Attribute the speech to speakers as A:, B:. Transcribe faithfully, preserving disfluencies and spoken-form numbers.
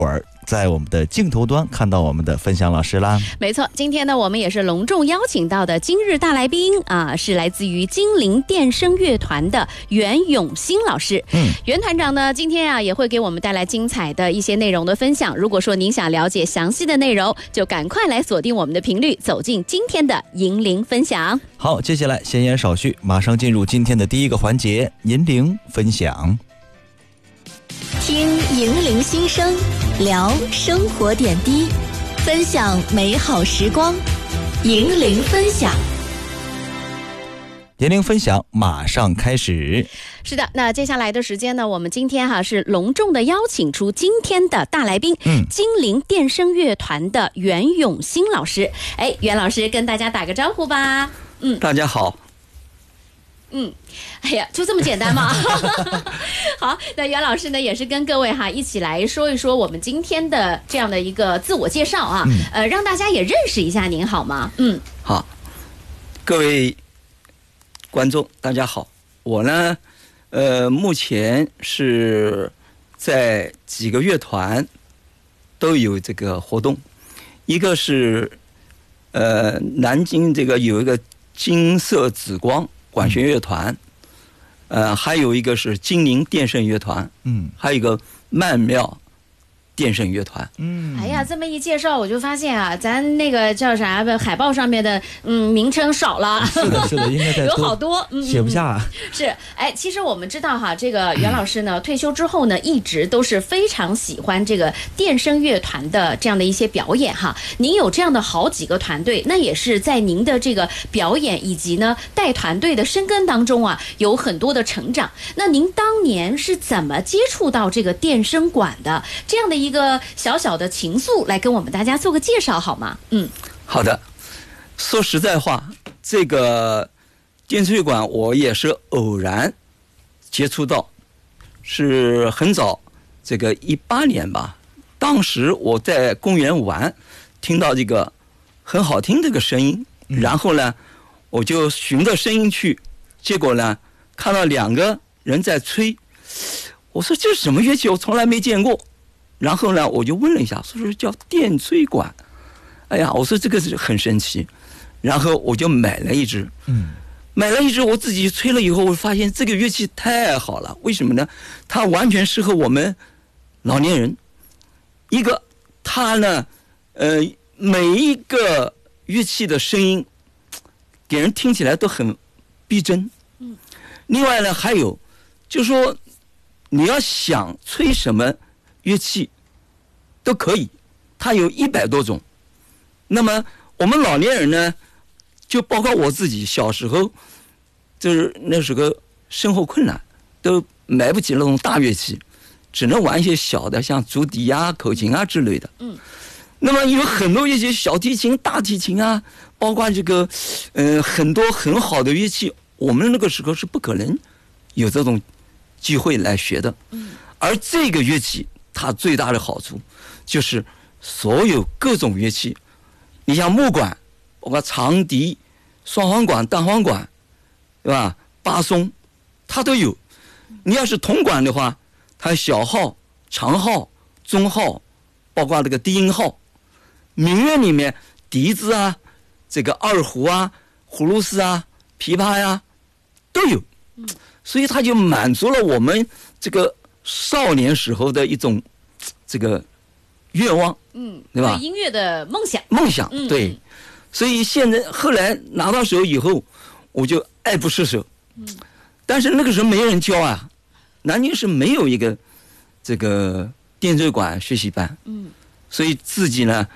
A: 会儿在我们的镜头端看到我们的分享老师啦。
B: 没错，今天呢我们也是隆重邀请到的今日大来宾啊，是来自于金陵电声乐团的袁永新老师。嗯，袁团长呢今天啊也会给我们带来精彩的一些内容的分享。如果说您想了解详细的内容，就赶快来锁定我们的频率，走进今天的银铃分享。
A: 好，接下来闲言少叙，马上进入今天的第一个环节，银铃分享。
C: 听银铃心声，聊生活点滴，分享美好时光。银铃分享，
A: 银铃分享马上开始。
B: 是的，那接下来的时间呢，我们今天哈、啊、是隆重的邀请出今天的大来宾，嗯，金陵电声乐团的袁永新老师。哎，袁老师跟大家打个招呼吧。
D: 嗯，大家好。
B: 嗯，哎呀，就这么简单吗？好，那袁老师呢，也是跟各位哈一起来说一说我们今天的这样的一个自我介绍啊，嗯、呃，让大家也认识一下您好吗？嗯，
D: 好，各位观众大家好，我呢，呃，目前是在几个乐团都有这个活动，一个是呃南京这个有一个金色紫光管弦乐团，呃，还有一个是金陵电声乐团，嗯，还有一个曼妙电声乐团。
B: 嗯，哎呀，这么一介绍，我就发现啊，咱那个叫啥海报上面的嗯名称少了。
A: 是的，是的，应该再
B: 有好多，嗯，
A: 写不下、啊。
B: 是，哎，其实我们知道哈，这个袁老师呢，退休之后呢，一直都是非常喜欢这个电声乐团的这样的一些表演哈。您有这样的好几个团队，那也是在您的这个表演以及呢带团队的深耕当中啊，有很多的成长。那您当年是怎么接触到这个电声管的？这样的一个小小的情愫，来跟我们大家做个介绍好吗？嗯，
D: 好的。说实在话，这个电吹管我也是偶然接触到，是很早，这个一八年吧。当时我在公园玩，听到这个很好听这个声音，然后呢，我就循着声音去，结果呢，看到两个人在吹，我说这是什么乐器？我从来没见过。然后呢，我就问了一下，说是叫电吹管。哎呀，我说这个是很神奇。然后我就买了一支，嗯，买了一支，我自己吹了以后，我发现这个乐器太好了。为什么呢？它完全适合我们老年人。一个，它呢，呃，每一个乐器的声音给人听起来都很逼真。嗯。另外呢，还有，就是说你要想吹什么乐器都可以，它有一百多种。那么我们老年人呢，就包括我自己，小时候就是那时候生活困难，都买不起那种大乐器，只能玩一些小的，像竹笛啊、口琴啊之类的。嗯。那么有很多乐器，小提琴、大提琴啊，包括这个呃很多很好的乐器，我们那个时候是不可能有这种机会来学的。嗯。而这个乐器它最大的好处就是所有各种乐器，你像木管，包括长笛、双簧管、单簧管，对吧？巴松，它都有。你要是铜管的话，它小号、长号、中号，包括这个低音号。民乐里面，笛子啊，这个二胡啊、葫芦丝啊、琵琶呀、啊，都有。所以它就满足了我们这个少年时候的一种这个愿望，嗯，对吧？
B: 对音乐的梦想，
D: 梦想，嗯、对。所以现在后来拿到手以后，我就爱不释手。嗯，但是那个时候没人教啊，南京是没有一个这个电吹管学习班。嗯，所以自己呢